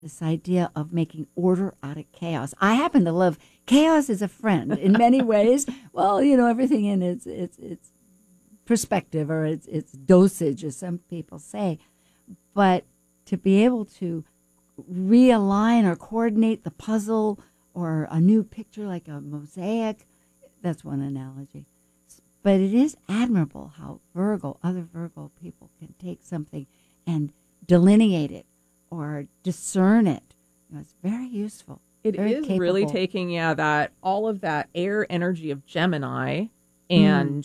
this idea of making order out of chaos. I happen to love chaos as a friend in many ways. Well, everything in its perspective or its dosage, as some people say. But to be able to realign or coordinate the puzzle or a new picture like a mosaic, that's one analogy. But it is admirable how other Virgo people can take something and delineate it or discern it. It's very useful. It very is capable. really taking, that all of that air energy of Gemini and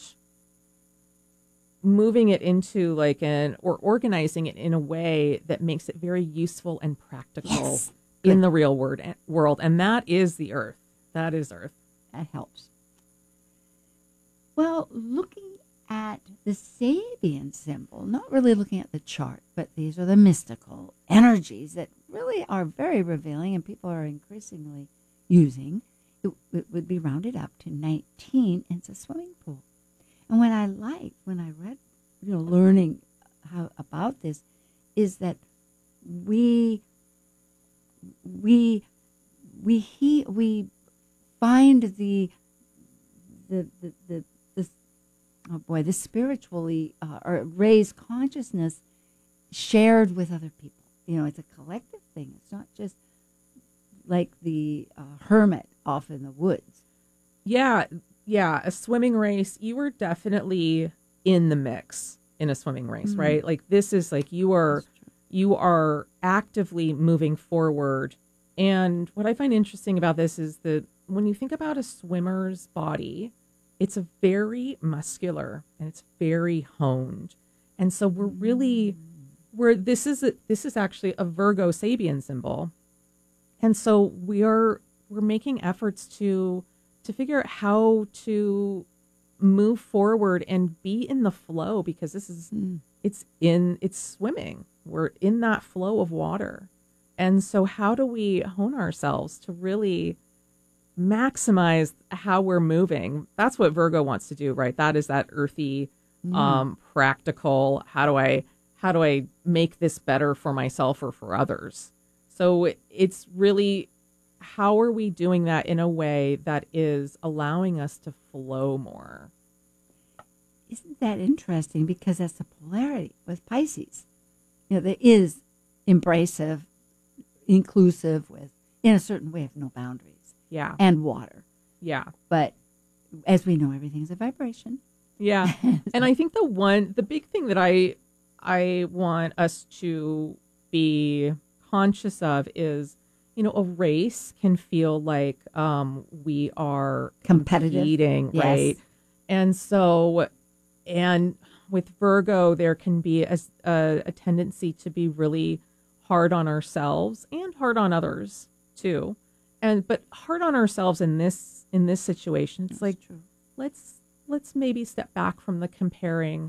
moving it into or organizing it in a way that makes it very useful and practical in the real world. And that is the Earth. That is Earth. That helps. Well, looking at the Sabian symbol, not really looking at the chart, but these are the mystical energies that really are very revealing and people are increasingly using. It would be rounded up to 19, and it's a swimming pool. And what I liked when I read, learning about this is that we find the spiritually or raised consciousness shared with other people. It's a collective thing. It's not just like the hermit off in the woods. Yeah, a swimming race. You were definitely in the mix in a swimming race, right? Like this is like you are actively moving forward. And what I find interesting about this is that when you think about a swimmer's body, it's a very muscular and it's very honed. And so this is actually a Virgo Sabian symbol. And so we're making efforts to figure out how to move forward and be in the flow, because this is it's swimming. We're in that flow of water. And so how do we hone ourselves to really maximize how we're moving? That's what Virgo wants to do, right? That is that earthy, practical, how do I make this better for myself or for others? So it's really, how are we doing that in a way that is allowing us to flow more? Isn't that interesting? Because that's the polarity with Pisces. There is embracive, inclusive, with, in a certain way, of no boundaries. Yeah. And water. Yeah. But as we know, everything's a vibration. Yeah. And I think the big thing that I want us to be conscious of is, a race can feel like we are competitive, competing, right? And so, and with Virgo, there can be a tendency to be really hard on ourselves and hard on others too. But hard on ourselves in this situation, it's like, true. Let's maybe step back from the comparing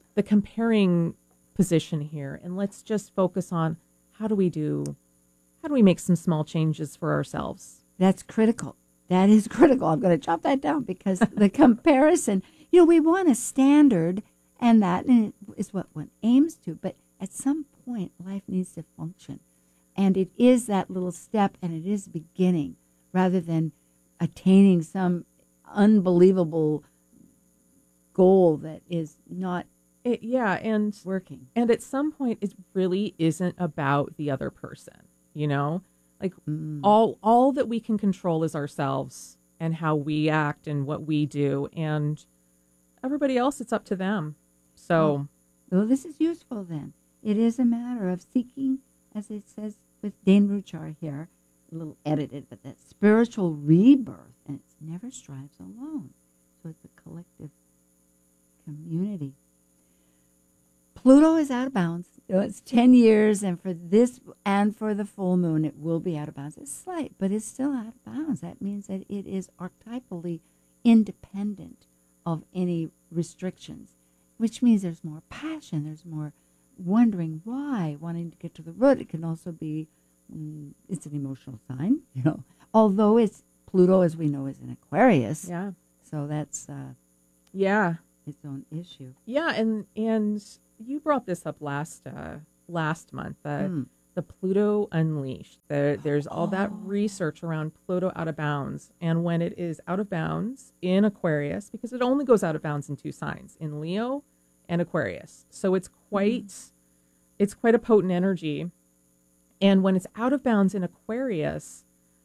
position here, and let's just focus on how do we make some small changes for ourselves. That's critical. That is critical. I'm going to jot that down, because the comparison, we want a standard, and that is what one aims to. But at some point, life needs to function. And it is that little step, and it is beginning, rather than attaining some unbelievable goal that is not working. And at some point, it really isn't about the other person, Like all that we can control is ourselves and how we act and what we do, and everybody else, it's up to them. So, well, this is useful then. It is a matter of seeking, as it says with Dane Ruchar here, a little edited, but that spiritual rebirth, and it never strives alone. So it's a collective community. Pluto is out of bounds. It's 10 years, and for this and for the full moon, it will be out of bounds. It's slight, but it's still out of bounds. That means that it is archetypally independent of any restrictions, which means there's more passion, there's more wondering why, wanting to get to the root. It can also be, it's an emotional sign, although it's Pluto, as we know, is in Aquarius. Yeah. So that's its own issue. Yeah, and you brought this up last month, the Pluto Unleashed. There's all that research around Pluto out of bounds. And when it is out of bounds in Aquarius, because it only goes out of bounds in 2 signs, in Leo and Aquarius. So it's quite a potent energy. And when it's out of bounds in Aquarius,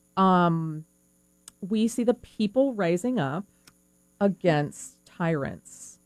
we see the people rising up against tyrants.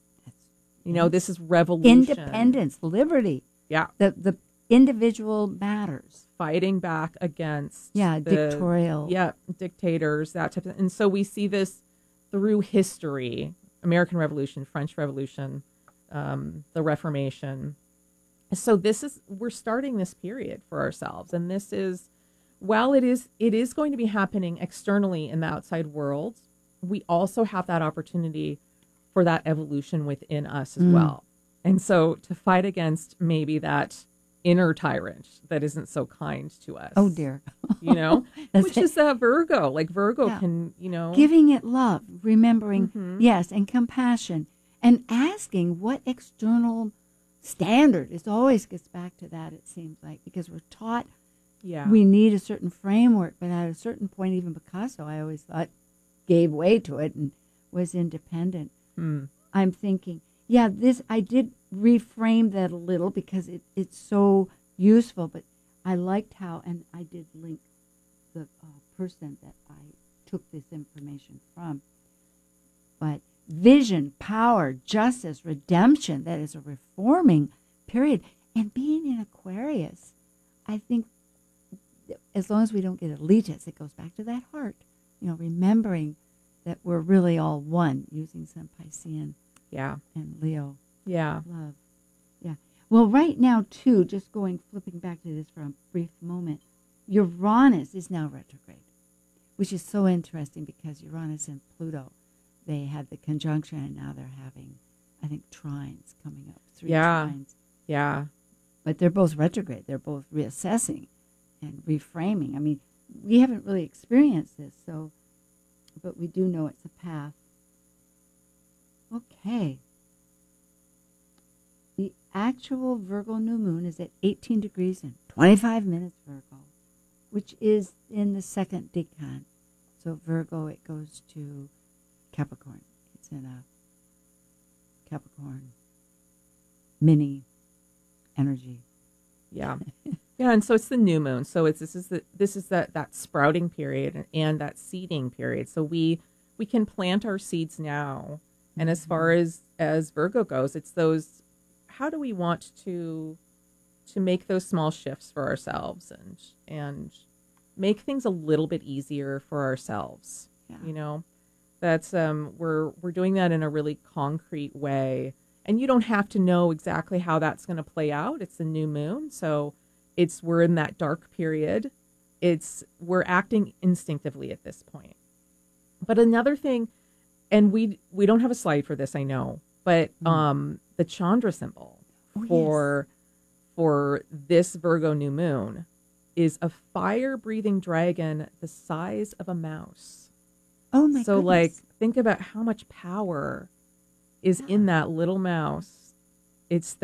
This is revolution. Independence, liberty. Yeah. The individual matters. Fighting back against dictatorial. Yeah, dictators, that type of. And so we see this through history: American Revolution, French Revolution, the Reformation. So we're starting this period for ourselves, and this is, while it is going to be happening externally in the outside world, we also have that opportunity for that evolution within us as well. And so to fight against maybe that inner tyrant that isn't so kind to us. Oh dear. Which is that Virgo. Like Virgo can, giving it love, remembering, yes, and compassion, and asking what external standard. It always gets back to that, it seems like, because we're taught we need a certain framework, but at a certain point, even Picasso, I always thought, gave way to it and was independent. I'm thinking, I did reframe that a little because it's so useful, but I liked how, and I did link the person that I took this information from. But vision, power, justice, redemption, that is a reforming period. And being in Aquarius, I think as long as we don't get elitist, it goes back to that heart, remembering that we're really all one, using some Piscean and Leo. Yeah. Love. Yeah. Well, right now, too, just flipping back to this for a brief moment, Uranus is now retrograde, which is so interesting because Uranus and Pluto, they had the conjunction, and now they're having, I think, trines coming up. 3 trines. Yeah. But they're both retrograde. They're both reassessing and reframing. I mean, we haven't really experienced this, but we do know it's a path. Okay. The actual Virgo new moon is at 18 degrees and 25 minutes Virgo, which is in the 2nd decan. So Virgo, it goes to Capricorn. It's in a Capricorn mini energy. Yeah. Yeah, and so it's the new moon. So this is that sprouting period and that seeding period. So we can plant our seeds now. And as far as Virgo goes, it's those, how do we want to make those small shifts for ourselves and make things a little bit easier for ourselves. Yeah. That's we're doing that in a really concrete way. And you don't have to know exactly how that's going to play out. It's the new moon, so we're in that dark period. We're acting instinctively at this point. But another thing, and we don't have a slide for this, I know, but the Chandra symbol for this Virgo new moon is a fire-breathing dragon the size of a mouse. Oh my So goodness. like, think about how much power is in that little mouse. It's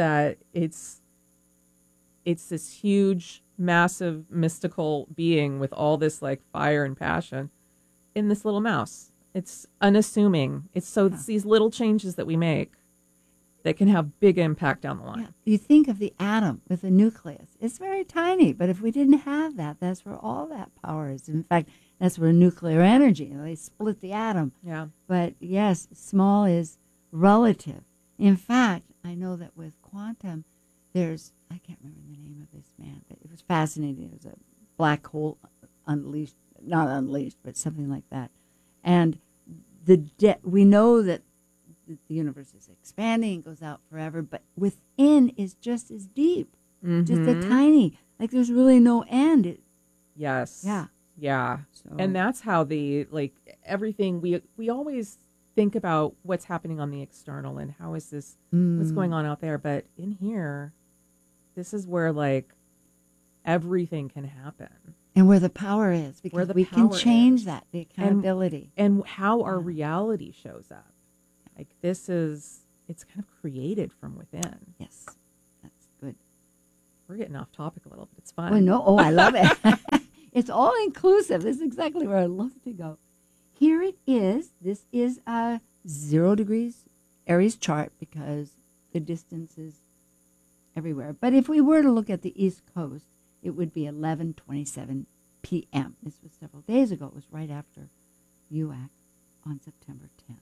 this huge, massive, mystical being with all this like fire and passion in this little mouse. It's unassuming. It's these little changes that we make that can have big impact down the line. Yeah. You think of the atom with a nucleus. It's very tiny, but if we didn't have that, that's where all that power is. In fact, that's where nuclear energy, they split the atom. Yeah. But yes, small is relative. In fact, I know that with quantum, I can't remember the name of this man, but it was fascinating. It was a black hole unleashed, not unleashed, but something like that. And we know that the universe is expanding and goes out forever, but within is just as deep, just a tiny, like there's really no end. Yes. Yeah. Yeah. So. And that's how everything, we always think about what's happening on the external and how is this, what's going on out there. But in here, this is where everything can happen. And where the power is, because we can change that, the accountability. And how our reality shows up. Like it's kind of created from within. Yes, that's good. we're getting off topic a little bit. It's fun. Well, no, oh, I love it. It's all inclusive. This is exactly where I love to go. Here it is. This is a 0 degrees Aries chart because the distance is everywhere. But if we were to look at the East Coast, it would be 11:27 p.m. This was several days ago. It was right after UAC on September 10th.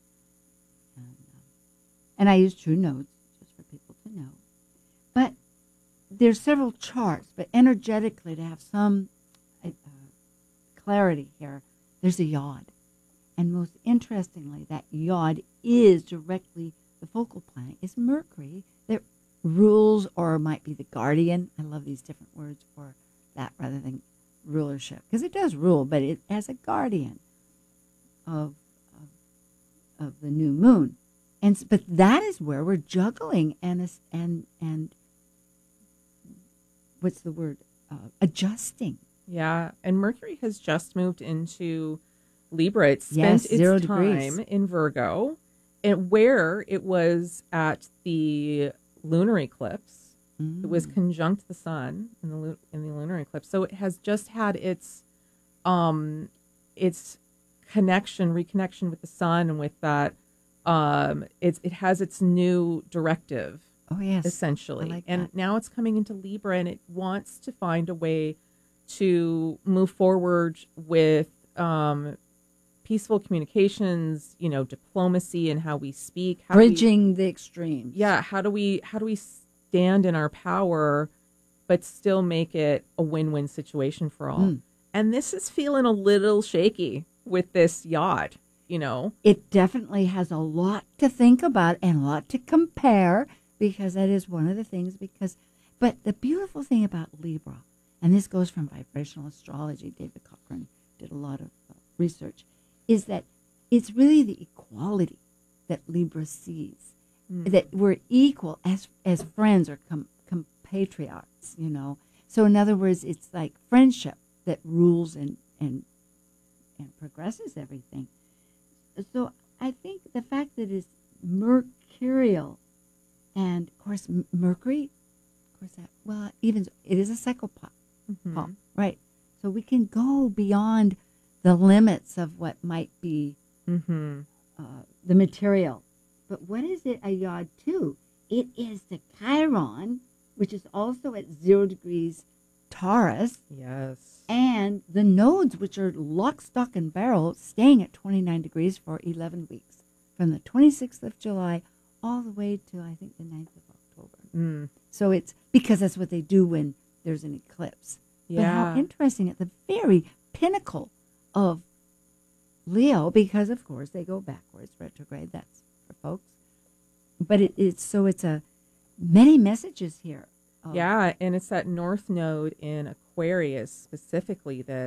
And I use True Notes just for people to know. But there's several charts, but energetically to have some clarity here, there's a yod. And most interestingly, that yod is directly, the focal planet is Mercury that rules or might be the guardian. I love these different words for that rather than rulership, because it does rule, but it as a guardian of the new moon. But that is where we're juggling and what's the word? Adjusting. Yeah, and Mercury has just moved into Libra. It spent its time in Virgo, and where it was at the lunar eclipse. It was conjunct the sun in the lunar eclipse. So it has just had its reconnection with the sun, and with that, it has its new directive. Oh yes, essentially, like and that. now it's coming into Libra, and it wants to find a way to move forward with peaceful communications, diplomacy and how we speak, bridging the extremes. Yeah, how do we stand in our power, but still make it a win-win situation for all? And this is feeling a little shaky with this yod. It definitely has a lot to think about and a lot to compare, because that is one of the things. But the beautiful thing about Libra, and this goes from vibrational astrology, David Cochrane did a lot of research, is that it's really the equality that Libra sees, that we're equal as friends or compatriots, So in other words, it's like friendship that rules and progresses everything. So I think the fact that it's mercurial, and of course Mercury, even it is a psychopath, right? So we can go beyond the limits of what might be the material. But what is it a yod to? It is the Chiron, which is also at 0 degrees Taurus. Yes. And the nodes, which are lock, stock, and barrel, staying at 29 degrees for 11 weeks, from the 26th of July all the way to, I think, the 9th of October. So it's because that's what they do when there's an eclipse. Yeah. But how interesting, at the very pinnacle of Leo, because, of course, they go backwards, retrograde, that's for folks. But it's many messages here. Yeah, and it's that North Node in Aquarius specifically that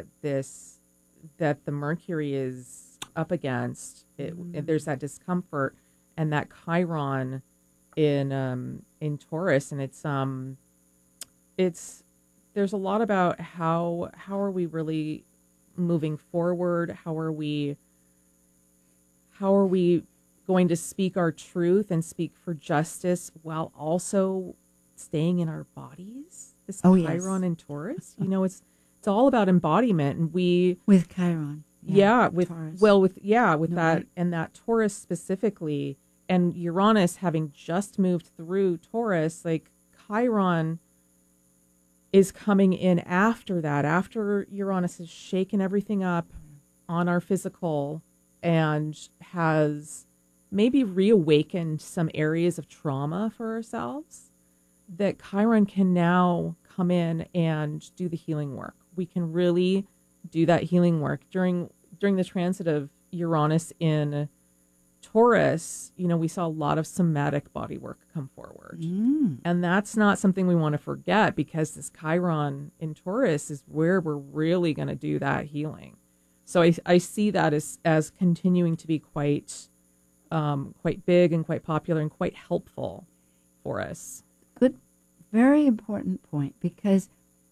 the Mercury is up against. There's that discomfort, and that Chiron in Taurus, and it's there's a lot about how are we really moving forward? How are we going to speak our truth and speak for justice while also staying in our bodies? This Chiron and Taurus, it's all about embodiment, and with Chiron, with Taurus. That and that Taurus specifically, and Uranus having just moved through Taurus, like Chiron is coming in after that, after Uranus has shaken everything up on our physical and has maybe reawakened some areas of trauma for ourselves, that Chiron can now come in and do the healing work. We can really do that healing work. During the transit of Uranus in Taurus, we saw a lot of somatic body work come forward. And that's not something we want to forget, because this Chiron in Taurus is where we're really going to do that healing. So I see that as continuing to be quite big and quite popular and quite helpful for us. Good, very important point, because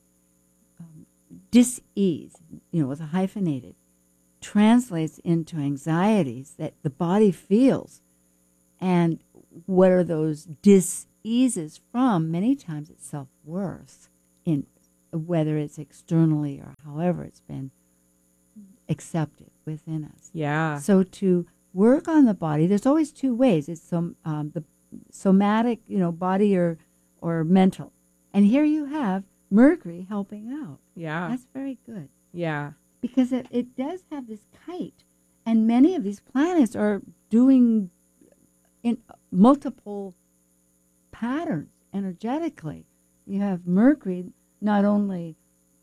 dis-ease, with a hyphenated, translates into anxieties that the body feels. And what are those dis eases from many times its self-worth in whether it's externally or however it's been accepted within us. Yeah. So to work on the body, there's always two ways. It's the somatic, body or mental. And here you have Mercury helping out. Yeah. That's very good. Yeah. Because it does have this kite. And many of these planets are doing in multiple patterns energetically. You have Mercury not only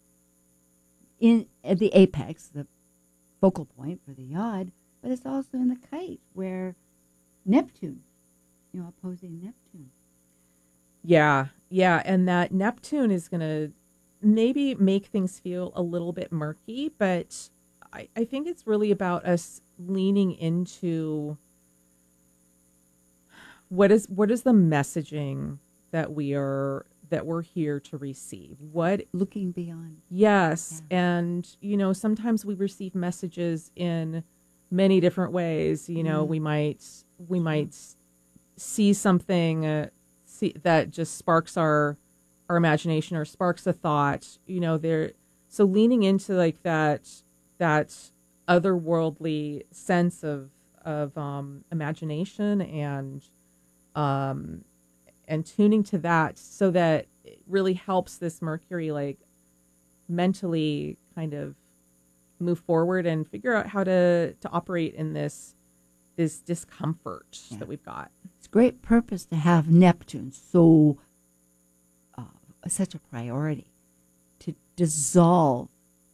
at the apex, the focal point for the yod, but it's also in the kite where Neptune, opposing Neptune. Yeah. Yeah. And that Neptune is going to maybe make things feel a little bit murky, but I think it's really about us leaning into what is the messaging that we're here to receive. What Looking beyond. Yes. Yeah. And sometimes we receive messages in many different ways. We might see something that just sparks our imagination or sparks a thought. So leaning into like that otherworldly sense of imagination and tuning to that, so that it really helps this Mercury like mentally kind of move forward and figure out how to operate in this discomfort that we've got. It's great purpose to have Neptune so such a priority to dissolve.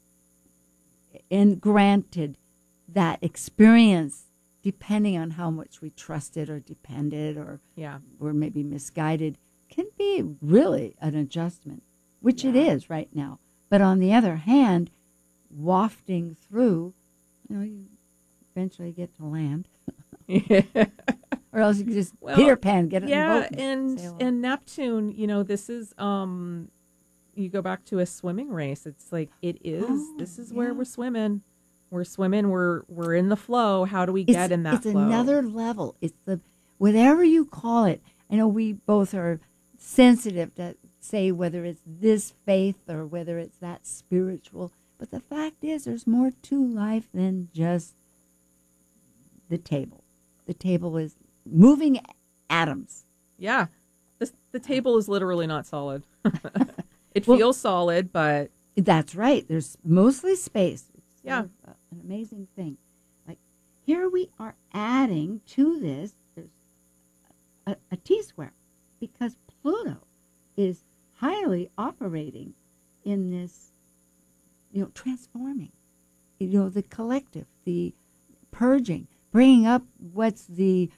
And granted, that experience, depending on how much we trusted or depended or were maybe misguided, can be really an adjustment, which it is right now. But on the other hand, wafting through, you eventually get to land. Or else you can just Peter Pan, get it in the boat. And Neptune, this is you go back to a swimming race. It's like this is where we're swimming. We're swimming, we're in the flow. How do we get in that flow? It's another level. It's whatever you call it. I know we both are sensitive to say whether it's this faith or whether it's that spiritual. But the fact is there's more to life than just the table. The table is moving atoms. Yeah. The table is literally not solid. It feels solid, but... That's right. There's mostly space. It's an amazing thing. Like, here we are adding to this, there's a T-square, because Pluto is highly operating in this, transforming, the collective, the purging, bringing up what's the...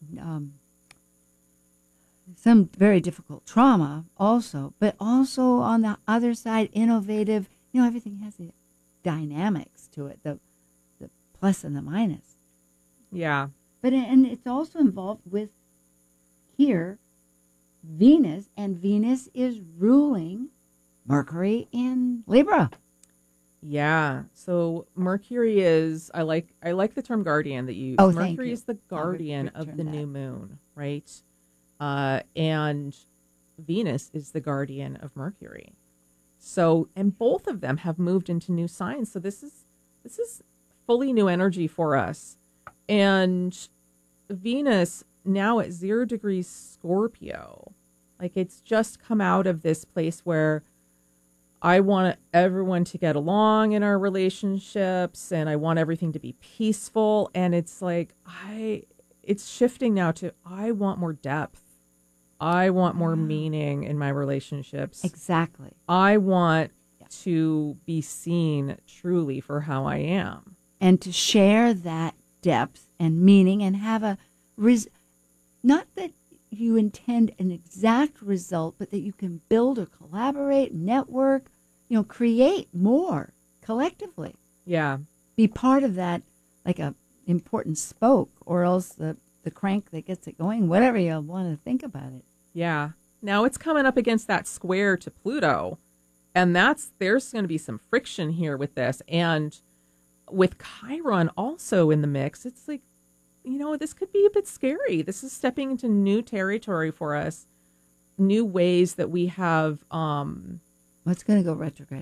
some very difficult trauma also, but also on the other side, innovative, everything has the dynamics to it, the plus and the minus. Yeah. But, and it's also involved with here, Venus, and Venus is ruling Mercury in Libra. Yeah. So Mercury is, I like the term guardian that you use. Oh, Mercury is the guardian of the new moon, right? And Venus is the guardian of Mercury. So, and both of them have moved into new signs. So this is fully new energy for us. And Venus now at 0 degrees Scorpio, like it's just come out of this place where I want everyone to get along in our relationships and I want everything to be peaceful. And it's like, it's shifting now to, I want more depth. I want more meaning in my relationships. Exactly. I want to be seen truly for how I am. And to share that depth and meaning and have a, not that you intend an exact result, but that you can build or collaborate, network, create more collectively. Yeah. Be part of that, like a important spoke, or else the crank that gets it going, whatever you want to think about it. Yeah. Now it's coming up against that square to Pluto, and there's going to be some friction here with this. And with Chiron also in the mix, it's like, this could be a bit scary. This is stepping into new territory for us. new ways that we have. What's going to go retrograde?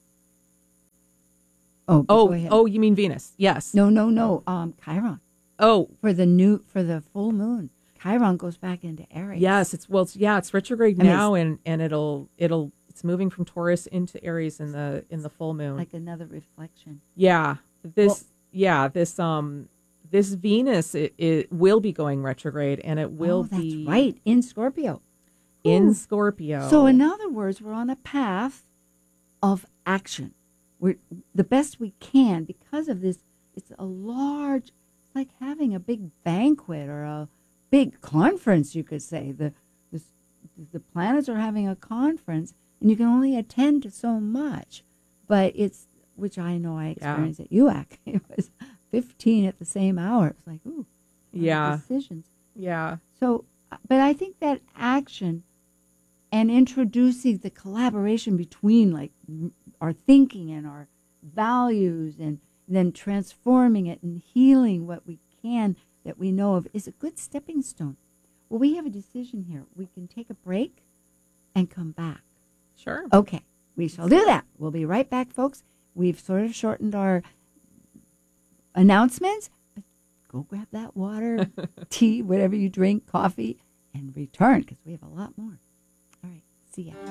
Go ahead. You mean Venus? Yes. No. Chiron. Oh, for the full moon, Chiron goes back into Aries. Yes, it's retrograde now, and it's moving from Taurus into Aries in the full moon. Like another reflection. Yeah. This Venus it will be going retrograde, and it will be that's right, in Scorpio. In Scorpio. So in other words, we're on a path of action. We're the best we can because of this. It's a large, like having a big banquet or a big conference, you could say. The planets are having a conference, and you can only attend to so much. But which I know I experienced at UAC. It was 15 at the same hour. It was like, ooh, decisions. Yeah. So, but I think that action and introducing the collaboration between like our thinking and our values, and then transforming it and healing what we can that we know of is a good stepping stone. Well, we have a decision here. We can take a break and come back. Sure. Okay, we shall do that. We'll be right back, folks. We've sort of shortened our announcements. Go grab that water, tea, whatever you drink, coffee, and return because we have a lot more. All right, see ya.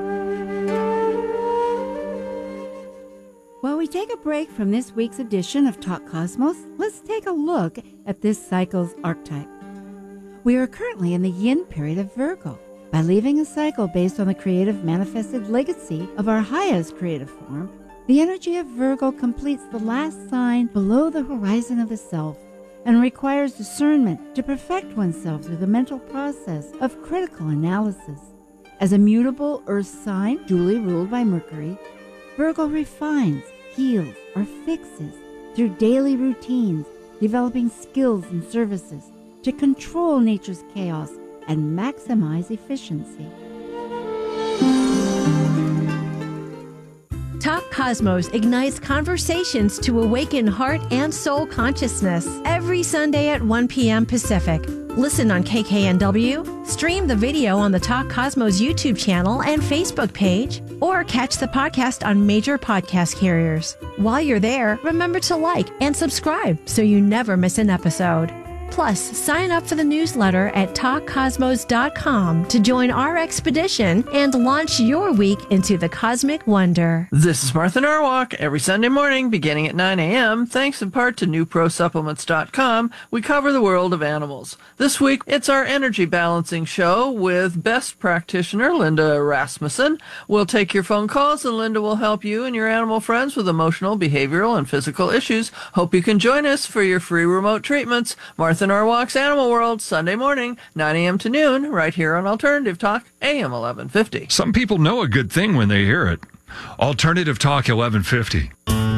While we take a break from this week's edition of Talk Cosmos, let's take a look at this cycle's archetype. We are currently in the yin period of Virgo. By leaving a cycle based on the creative manifested legacy of our highest creative form, the energy of Virgo completes the last sign below the horizon of the self and requires discernment to perfect oneself through the mental process of critical analysis. As a mutable earth sign duly ruled by Mercury, Virgo refines, heals, or fixes through daily routines, developing skills and services to control nature's chaos and maximize efficiency. Talk Cosmos ignites conversations to awaken heart and soul consciousness every Sunday at 1 p.m. Pacific. Listen on KKNW, stream the video on the Talk Cosmos YouTube channel and Facebook page, or catch the podcast on major podcast carriers. While you're there, remember to like and subscribe so you never miss an episode. Plus, sign up for the newsletter at TalkCosmos.com to join our expedition and launch your week into the cosmic wonder. This is Martha Norwalk. Every Sunday morning, beginning at 9 a.m., thanks in part to NewProSupplements.com, we cover the world of animals. This week, it's our energy balancing show with best practitioner Linda Rasmussen. We'll take your phone calls, and Linda will help you and your animal friends with emotional, behavioral, and physical issues. Hope you can join us for your free remote treatments. Martha Norwalk's Animal World, Sunday morning, 9 a.m. to noon, right here on Alternative Talk, AM 1150. Some people know a good thing when they hear it. Alternative Talk 1150.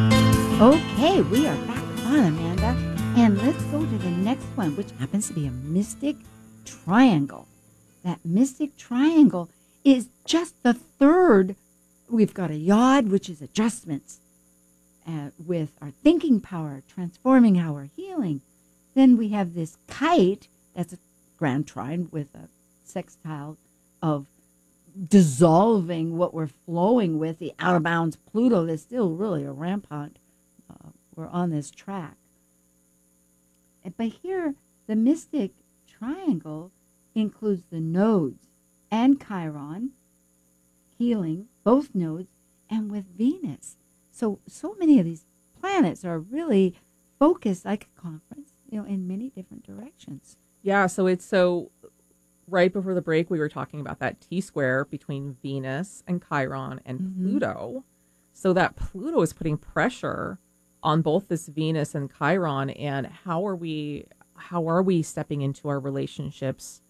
Okay, we are back on, Amanda. And let's go to the next one, which happens to be a mystic triangle. That mystic triangle is just the third. We've got a yod, which is adjustments with our thinking power, transforming how we're healing. Then we have this kite, that's a grand trine with a sextile of dissolving what we're flowing with, the out of bounds Pluto. There's still really a rampant. We're on this track. But here, the mystic triangle includes the nodes and Chiron, healing, both nodes, and with Venus. So many of these planets are really focused like a conference, in many different directions. Yeah, so right before the break, we were talking about that T-square between Venus and Chiron and Pluto. So that Pluto is putting pressure on both this Venus and Chiron, and how are we stepping into our relationships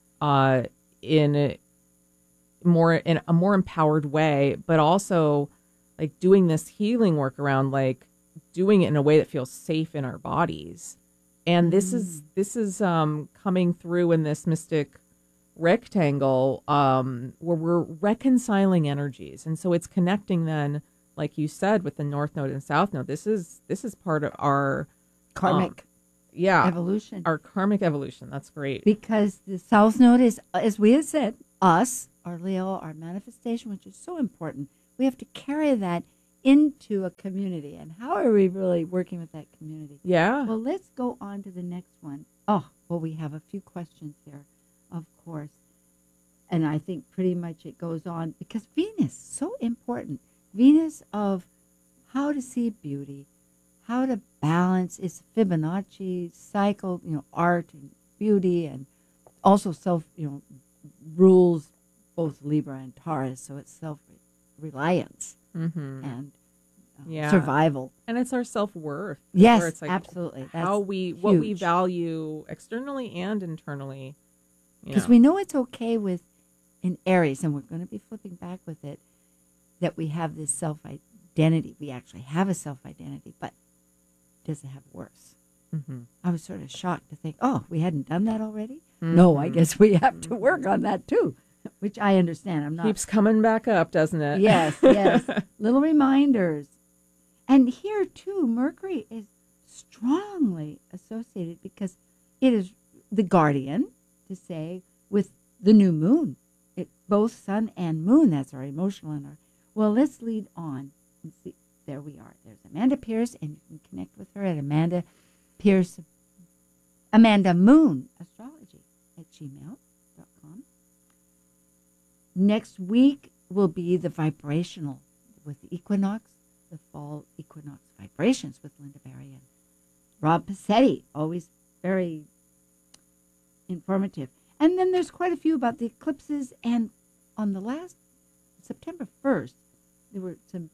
in a more empowered way, but also like doing this healing work around like doing it in a way that feels safe in our bodies. And this is coming through in this mystic rectangle where we're reconciling energies. And so it's connecting then, like you said, with the North Node and South Node. This is part of our karmic evolution. Our karmic evolution. That's great. Because the South Node is, as we had said, us, our Leo, our manifestation, which is so important. We have to carry that into a community. And how are we really working with that community? Yeah. Well, let's go on to the next one. Oh, well, we have a few questions here, of course. And I think pretty much it goes on because Venus, so important. Venus of how to see beauty, how to balance its Fibonacci cycle, art and beauty, and also rules both Libra and Taurus. So it's self-reliance and survival. And it's our self-worth. Yes, where it's like absolutely. What we huge. value externally and internally. Because we know it's okay with in Aries, and we're going to be flipping back with it, that we have this self-identity. We actually have a self-identity, but does it have worse? I was sort of shocked to think, we hadn't done that already? No, I guess we have to work on that too, which I understand. I'm not. Keeps coming back up, doesn't it? Yes. Little reminders. And here too, Mercury is strongly associated because it is the guardian, to say, with the new moon. Both sun and moon, that's our emotional and our... Well, let's lead on and see. There we are. There's Amanda Pierce, and you can connect with her at Amanda Moon Astrology at gmail.com. Next week will be the vibrational with the equinox, the fall equinox vibrations with Linda Barry and Rob Passetti. Always very informative. And then there's quite a few about the eclipses. And on the last September 1st, there were some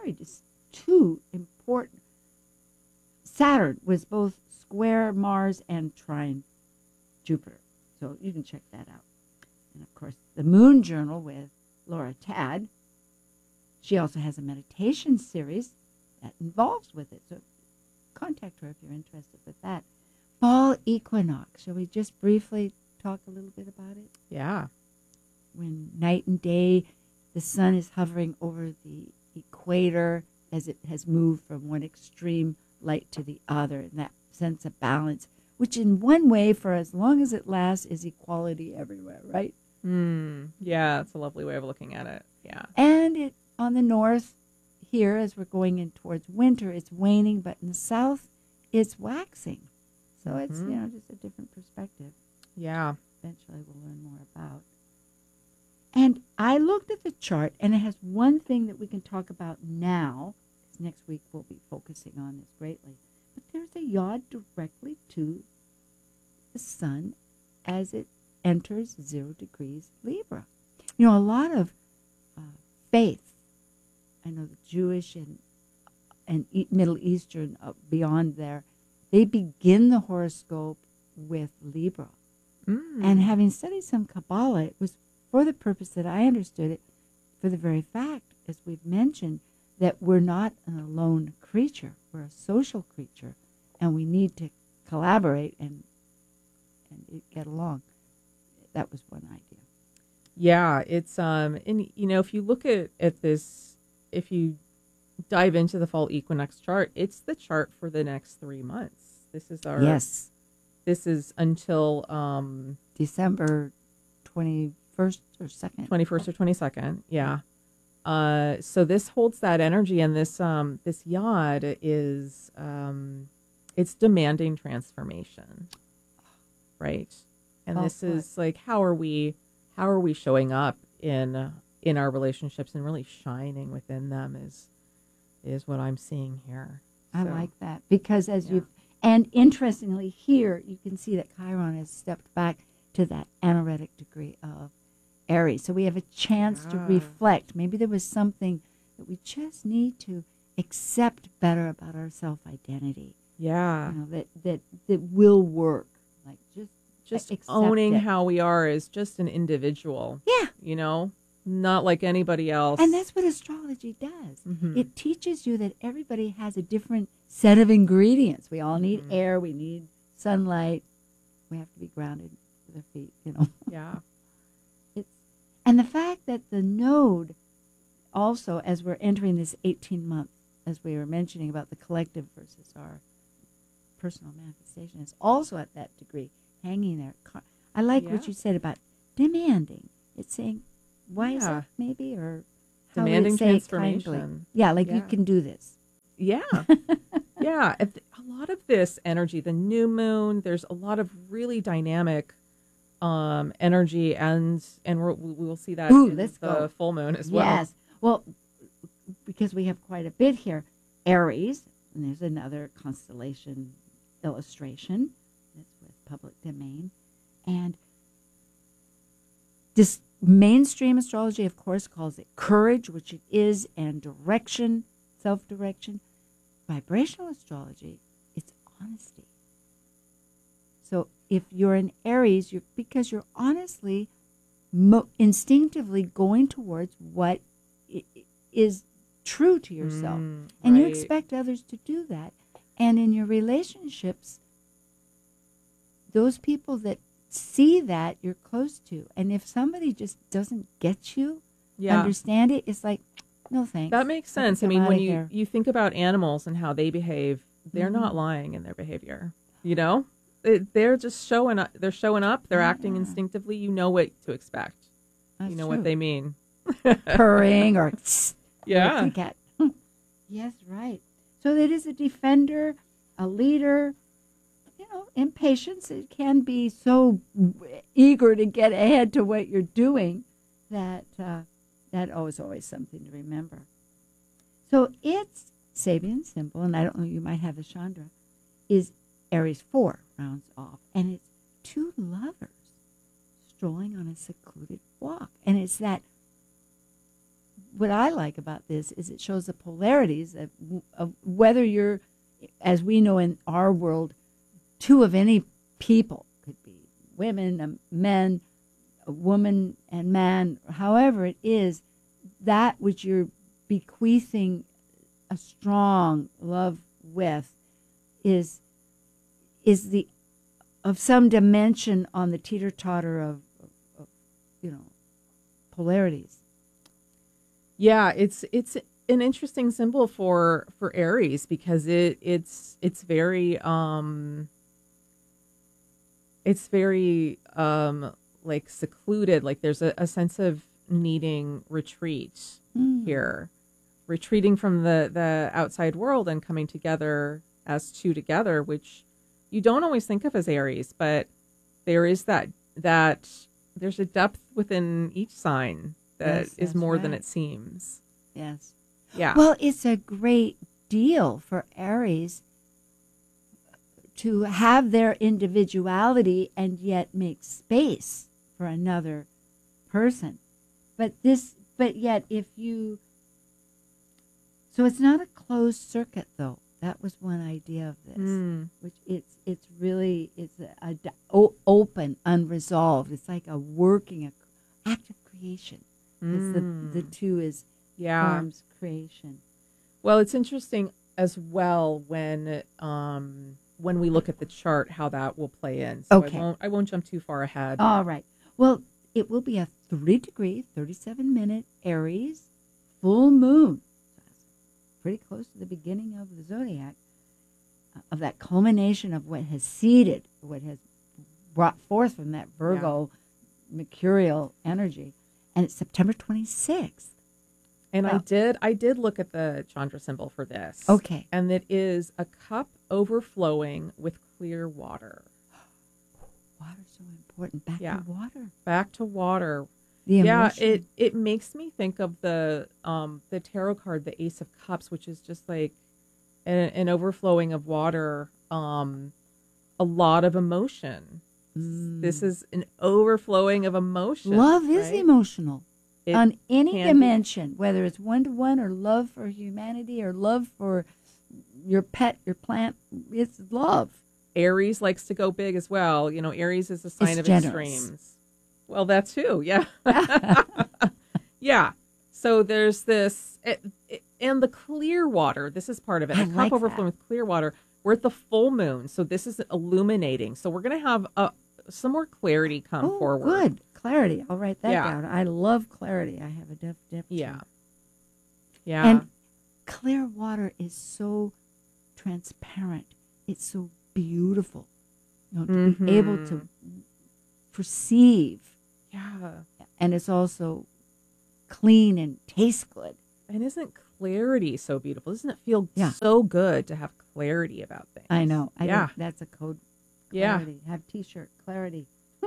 two important. Saturn was both square Mars and trine Jupiter. So you can check that out. And of course, the Moon Journal with Laura Tad. She also has a meditation series that involves with it. So contact her if you're interested with that. Fall equinox. Shall we just briefly talk a little bit about it? Yeah. When night and day, the sun is hovering over the equator as it has moved from one extreme light to the other, and that sense of balance, which in one way, for as long as it lasts, is equality everywhere, right? Yeah, it's a lovely way of looking at it. Yeah. And it on the north here, as we're going in towards winter, it's waning, but in the south, it's waxing. So it's, just a different perspective. Yeah. Eventually we'll learn more about. And I looked at the chart, and it has one thing that we can talk about now, because next week we'll be focusing on this greatly. But there's a yod directly to the sun as it enters 0 degrees Libra. A lot of faith, I know the Jewish and Middle Eastern beyond there, they begin the horoscope with Libra. And having studied some Kabbalah, it was for the purpose that I understood it, for the very fact, as we've mentioned, that we're not an alone creature. We're a social creature, and we need to collaborate and get along. That was one idea. Yeah, it's and if you look at this, if you dive into the fall equinox chart, it's the chart for the next 3 months. This is our This is until December 21st or 2nd. 21st or 22nd. Yeah. So this holds that energy, and this yod is it's demanding transformation, right? And this is like how are we showing up in our relationships and really shining within them is what I'm seeing here. I like that because and interestingly here you can see that Chiron has stepped back to that anaretic degree of Aries. So we have a chance to reflect. Maybe there was something that we just need to accept better about our self-identity. Yeah. That will work. Like just owning how we are as just an individual. Yeah. Not like anybody else. And that's what astrology does. It teaches you that everybody has a different set of ingredients. We all need air. We need sunlight. We have to be grounded with our feet, Yeah. And the fact that the node also, as we're entering this 18-month, as we were mentioning about the collective versus our personal manifestation, is also at that degree hanging there. I like what you said about demanding. It's saying, why is Yeah. it maybe, or how would Demanding it say it kindly? transformation. Yeah, like you Yeah. can do this. Yeah. Yeah. A lot of this energy, the new moon, there's a lot of really dynamic energy, and we'll see that Ooh, in let's the go. full moon as well. Yes. Well, because we have quite a bit here. Aries, and there's another constellation illustration that's with public domain. And this mainstream astrology, of course, calls it courage, which it is, and direction, self-direction. Vibrational astrology, it's honesty. So if you're an Aries, because you're honestly, instinctively going towards what is true to yourself. And you right. expect others to do that. And in your relationships, those people that see that you're close to. And if somebody just doesn't get you, understand it, it's like, no thanks. That makes I think sense. I I'm mean, outta when here. you think about animals and how they behave, they're not lying in their behavior. You know, they're just showing up. They're showing up. They're acting instinctively. You know what to expect. That's you know true. what they mean. Purring or Yeah. like a cat. Yes, right. So it is a defender, a leader. You know, impatience. It can be so eager to get ahead to what you're doing that that is always something to remember. So its Sabian symbol, and I don't know, you might have the Chandra, is Aries 4 rounds off, and it's two lovers strolling on a secluded walk. And it's that, what I like about this is it shows the polarities of whether you're, as we know in our world, two of any people, could be women, men, a woman and man, however it is, that which you're bequeathing a strong love with is the of some dimension on the teeter-totter of polarities. Yeah, it's an interesting symbol for Aries because it's very like secluded. Like there's a sense of needing retreat here, retreating from the outside world and coming together as two together, which you don't always think of as Aries, but there is that there's a depth within each sign that Yes, is that's more than right. it seems. Yes. Yeah. Well, it's a great deal for Aries to have their individuality and yet make space for another person. But yet if you, so it's not a closed circuit though. That was one idea of this, which it's really open, unresolved. It's like a working, act of creation. It's the two is forms creation. Well, it's interesting as well when we look at the chart how that will play in. So Okay. I won't jump too far ahead. All right. Well, it will be a 3-degree, 37-minute Aries full moon. Pretty close to the beginning of the zodiac, of that culmination of what has seeded, what has brought forth from that Virgo mercurial energy. And it's September 26th. And Wow. I did look at the Chandra symbol for this. Okay. And it is a cup overflowing with clear water. Water's so important. Back Yeah. to water. Back to water. The emotion. Yeah, it makes me think of the tarot card, the Ace of Cups, which is just like an overflowing of water, a lot of emotion. This is an overflowing of emotion. Love is right? emotional. It On any can be. dimension, whether it's one-to-one or love for humanity or love for your pet, your plant, it's love. Aries likes to go big as well. You know, Aries is a sign It's of generous. extremes. Well, that too, yeah. Yeah. So there's this, and the clear water, this is part of it. I A cup like overflowing that. with clear water. We're at the full moon, so this is illuminating. So we're going to have some more clarity come forward. Good. Clarity. I'll write that Yeah. down. I love clarity. I have a depth. Yeah. Yeah. And clear water is so transparent. It's so beautiful. You know, to be able to perceive Yeah. And it's also clean and tastes good. And isn't clarity so beautiful? Doesn't it feel Yeah. so good to have clarity about things? I know. I Yeah. think that's a code. Yeah. Clarity. Have T-shirt clarity.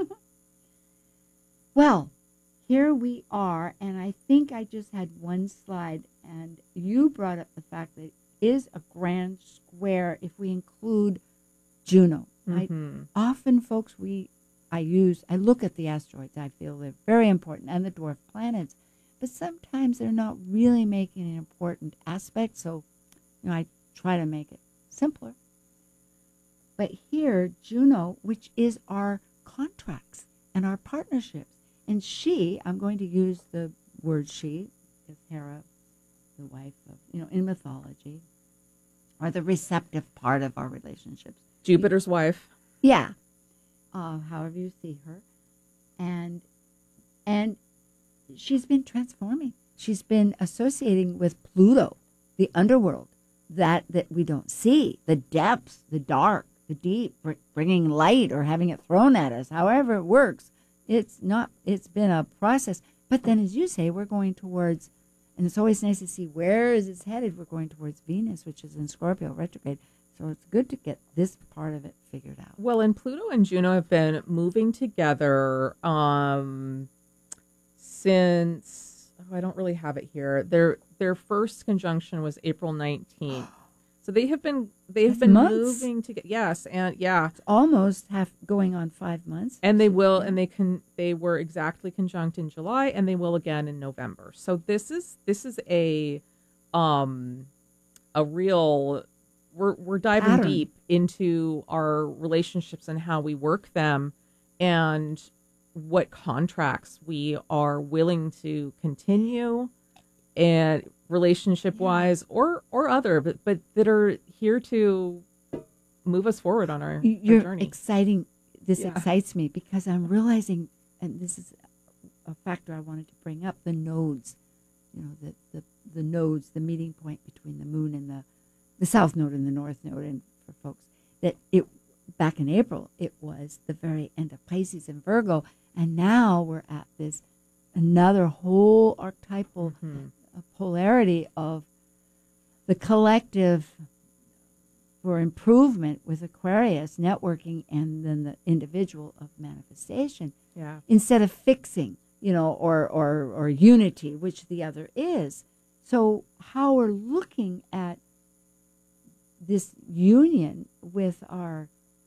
Well, here we are, and I think I just had one slide, and you brought up the fact that it is a grand square if we include Juno. Mhm. Often, folks, I look at the asteroids. I feel they're very important, and the dwarf planets, but sometimes they're not really making an important aspect. So, I try to make it simpler. But here, Juno, which is our contracts and our partnerships, and I'm going to use the word she, is Hera, the wife of, in mythology, or the receptive part of our relationships. Jupiter's wife. Yeah. However you see her. And she's been transforming. She's been associating with Pluto, the underworld, that we don't see, the depths, the dark, the deep, bringing light or having it thrown at us, however it works. It's been a process. But then, as you say, we're going towards, and it's always nice to see where is it headed. We're going towards Venus, which is in Scorpio retrograde. So it's good to get this part of it figured out. Well, and Pluto and Juno have been moving together since, I don't really have it here. Their first conjunction was April 19th. So they have been months. moving together. Yes, and yeah, It's almost going on 5 months. and they will, and they were exactly conjunct in July, and they will again in November. So this is a real, we're diving Pattern. deep into our relationships and how we work them, and what contracts we are willing to continue, and relationship wise or other, but that are here to move us forward on our journey. Exciting. This Yeah. excites me because I'm realizing, and this is a factor I wanted to bring up, the nodes. The nodes, the meeting point between the moon and the south node and the north node. And for folks, that back in April, it was the very end of Pisces and Virgo. And now we're at this another whole archetypal polarity of the collective for improvement with Aquarius networking, and then the individual of manifestation, Yeah. instead of fixing, or unity, which the other is. So how we're looking at this union with our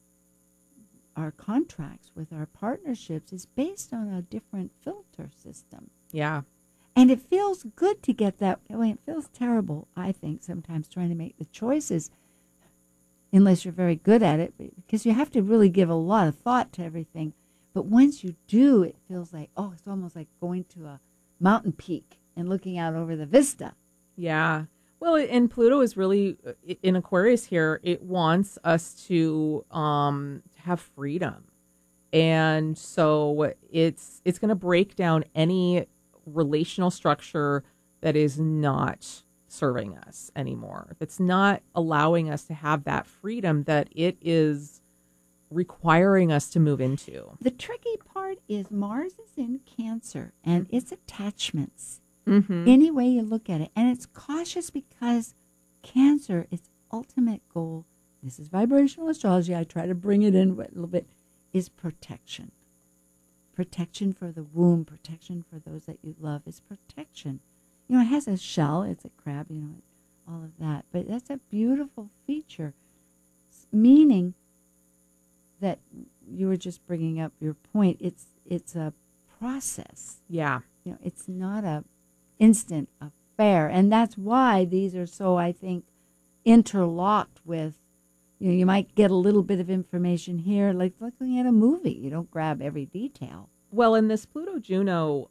contracts, with our partnerships, is based on a different filter system. Yeah. And it feels good to get that. It feels terrible, I think, sometimes trying to make the choices, unless you're very good at it, because you have to really give a lot of thought to everything. But once you do, it feels like, it's almost like going to a mountain peak and looking out over the vista. Yeah. Well, and Pluto is really in Aquarius here. It wants us to have freedom. And so it's going to break down any relational structure that is not serving us anymore. That's not allowing us to have that freedom that it is requiring us to move into. The tricky part is Mars is in Cancer, and it's attachments. Mm-hmm. Any way you look at it. And it's cautious because Cancer, its ultimate goal, this is vibrational astrology, I try to bring it in a little bit, is protection. Protection for the womb, protection for those that you love is protection. It has a shell, it's a crab, all of that. But that's a beautiful feature, meaning that you were just bringing up your point. It's a process. Yeah. It's not a instant affair. And that's why these are so, I think, interlocked with, you might get a little bit of information here, like looking at a movie. You don't grab every detail. Well, in this Pluto-Juno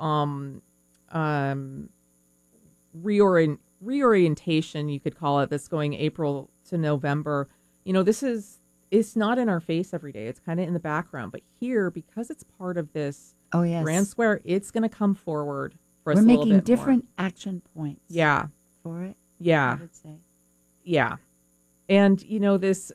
reorientation, you could call it, that's going April to November, it's not in our face every day. It's kind of in the background. But here, because it's part of this grand square, it's going to come forward for us a We're little making bit different more. action points. Yeah. For it. Yeah. I would say. Yeah. And,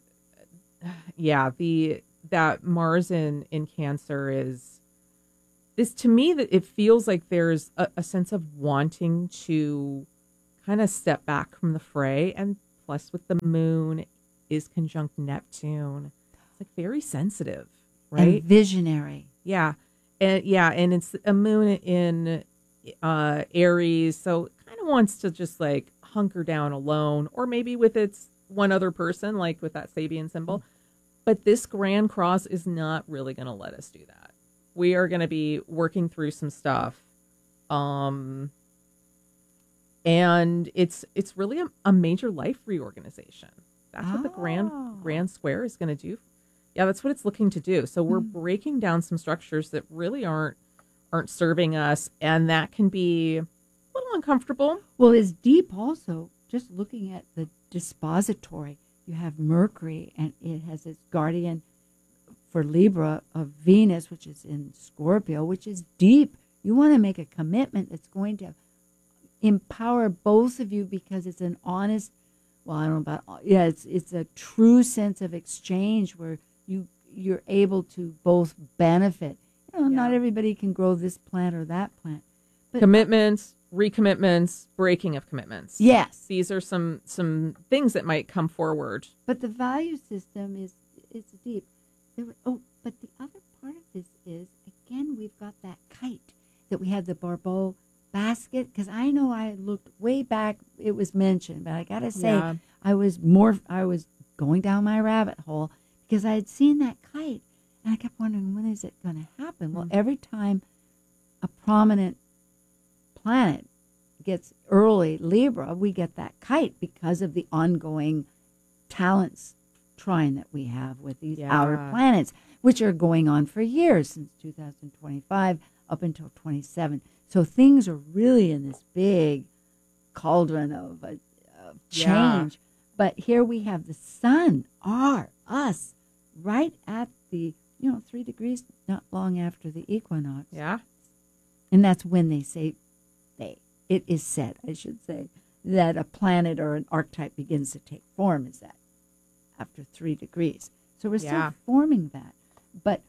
that Mars in Cancer this to me that it feels like there's a sense of wanting to kind of step back from the fray, and plus with the moon is conjunct Neptune. It's like very sensitive, right? And visionary. Yeah. And it's a moon in Aries, so it kind of wants to just like hunker down alone, or maybe with its one other person, like with that Sabian symbol. But this Grand Cross is not really going to let us do that. We are going to be working through some stuff. And it's really a major life reorganization. That's what the Grand Square is going to do. Yeah, that's what it's looking to do. So we're breaking down some structures that really aren't serving us, and that can be a little uncomfortable. Well, it's deep also. Just looking at the dispository, you have Mercury, and it has its guardian for Libra of Venus, which is in Scorpio, which is deep. You want to make a commitment that's going to empower both of you, because it's an honest, well, I don't know about, yeah, it's a true sense of exchange where you're able to both benefit. Not everybody can grow this plant or that plant. But Commitments, recommitments, breaking of commitments. yes, These are some things that might come forward. but the value system is deep. But the other part of this is, again, we've got that kite that we had the Barbeau basket, because I know I looked way back, it was mentioned, but I gotta say, Yeah. I was going down my rabbit hole because I had seen that kite, and I kept wondering, when is it going to happen? Well, every time a prominent planet gets early Libra, we get that kite because of the ongoing talents trine that we have with these outer planets, which are going on for years, since 2025 up until 27. So things are really in this big cauldron of change. But here we have the sun, us, right at the 3 degrees, not long after the equinox. Yeah. And that's when they say, it is said, I should say, that a planet or an archetype begins to take form, is that after 3 degrees. So we're still forming that. But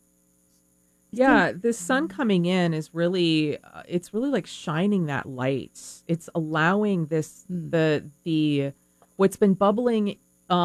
yeah, the sun coming in is really, it's really like shining that light. It's allowing this, the what's been bubbling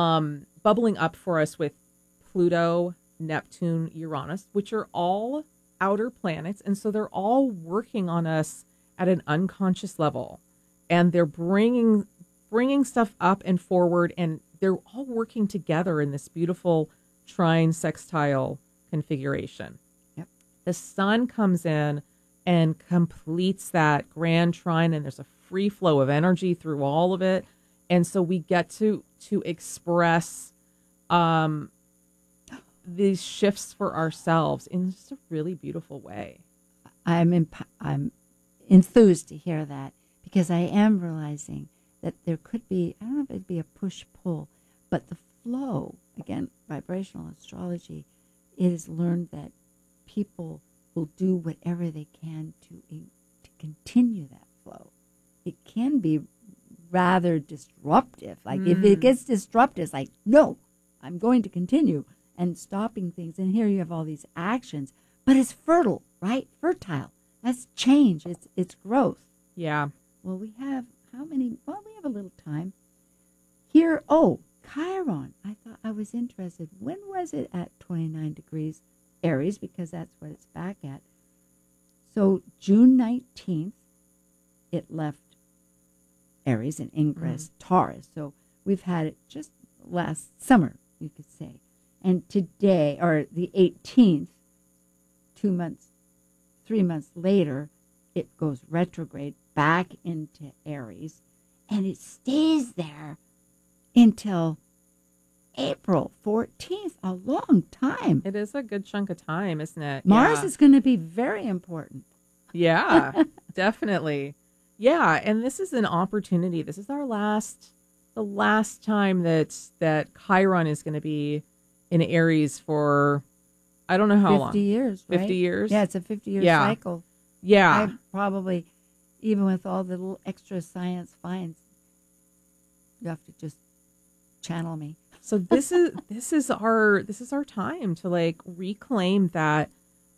up for us with Pluto, Neptune, Uranus, which are all outer planets. And so they're all working on us at an unconscious level, and they're bringing stuff up and forward, and they're all working together in this beautiful trine sextile configuration. Yep. The sun comes in and completes that grand trine, and there's a free flow of energy through all of it. And so we get to express these shifts for ourselves in just a really beautiful way. I'm enthused to hear that, because I am realizing that there could be, I don't know if it'd be a push-pull, but the flow, again, vibrational astrology, it is learned that people will do whatever they can to continue that flow. It can be rather disruptive. Like if it gets disruptive, it's like, no, I'm going to continue, and stopping things. And here you have all these actions, but it's fertile, right? Fertile. That's change. It's growth. Yeah. Well, we have how many? Well, we have a little time here. Oh, Chiron. I thought I was interested. When was it at 29 degrees Aries? Because that's what it's back at. So June 19th, it left Aries and ingress Taurus. So we've had it just last summer, you could say. And today, or the 18th, 3 months later, it goes retrograde back into Aries, and it stays there until April 14th, a long time. It is a good chunk of time, isn't it? Mars is going to be very important. Yeah, definitely. Yeah, and this is an opportunity. This is the last time that Chiron is going to be in Aries for, I don't know how 50 long. years, right? 50 years? Yeah, it's a 50-year Yeah. cycle. Yeah. I probably, even with all the little extra science finds, you have to just channel me. So this is our time to like reclaim that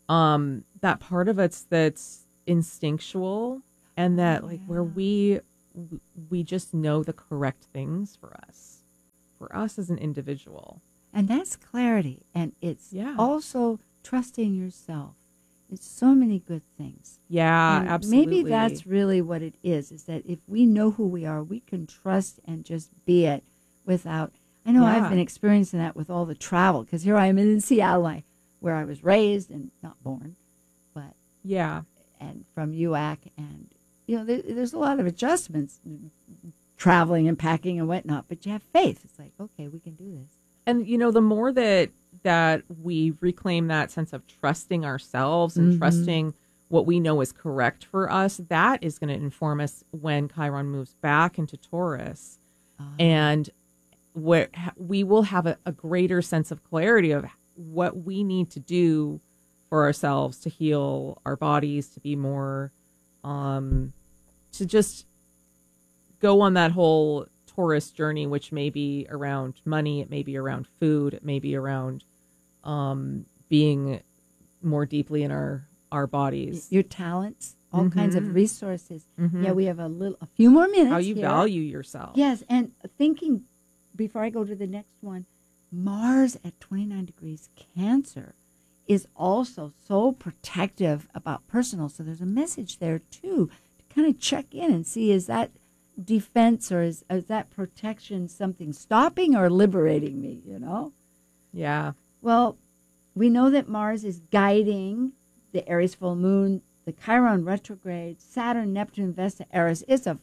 that part of us that's instinctual, and that like where we just know the correct things for us as an individual. And that's clarity. And it's Yeah. also trusting yourself. It's so many good things. Yeah, And absolutely. maybe that's really what it is that if we know who we are, we can trust and just be it without. I know I've Yeah. been experiencing that with all the travel, because here I am in Seattle, where I was raised and not born, but Yeah. and from UAC, and there's a lot of adjustments, traveling and packing and whatnot. But you have faith. It's like, okay, we can do this. And the more that we reclaim that sense of trusting ourselves and trusting what we know is correct for us, that is going to inform us when Chiron moves back into Taurus. And where we will have a greater sense of clarity of what we need to do for ourselves to heal our bodies, to be more, to just go on that whole Taurus journey, which may be around money, it may be around food, it may be around being more deeply in our bodies. Your talents, all kinds of resources. Mhm. Yeah, we have a few more minutes. How you here. value yourself. Yes, and thinking before I go to the next one, Mars at 29 degrees Cancer is also so protective about personal. So there's a message there too to kind of check in and see, is that defense or is that protection something stopping or liberating me? Yeah. Well, we know that Mars is guiding the Aries full moon, the Chiron retrograde, Saturn, Neptune, Vesta, Eris.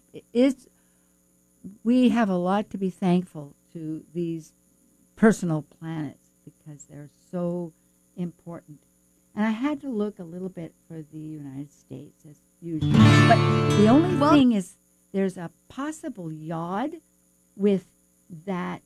We have a lot to be thankful to these personal planets because they're so important. And I had to look a little bit for the United States as usual. But the only thing is there's a possible yod with the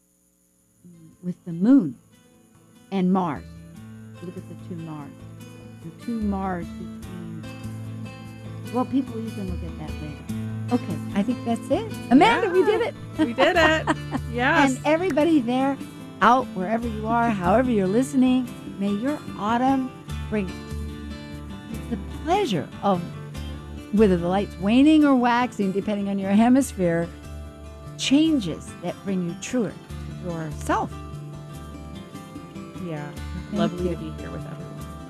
moon and Mars. Look at the two Mars. The two Mars between. Well, people, you can look at that later. Okay, I think that's it. Amanda, we did it. We did it. Yes. And everybody there, out wherever you are, however you're listening, may your autumn bring the pleasure of, whether the light's waning or waxing, depending on your hemisphere, changes that bring you truer to yourself. Yeah. Thank Lovely you. to be here with everyone.